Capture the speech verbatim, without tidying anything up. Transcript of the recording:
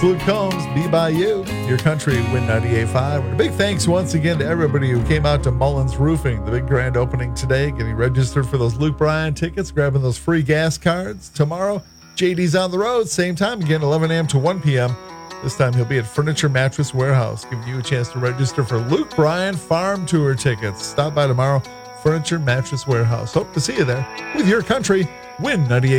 Luke Combs, Be By You, Your Country, Win ninety-eight point five. And a big thanks once again to everybody who came out to Mullins Roofing, the big grand opening today, getting registered for those Luke Bryan tickets, grabbing those free gas cards. Tomorrow, J D's on the road, same time again, eleven a.m. to one p.m. This time he'll be at Furniture Mattress Warehouse, giving you a chance to register for Luke Bryan Farm Tour tickets. Stop by tomorrow, Furniture Mattress Warehouse. Hope to see you there with Your Country, Win ninety-eight point five.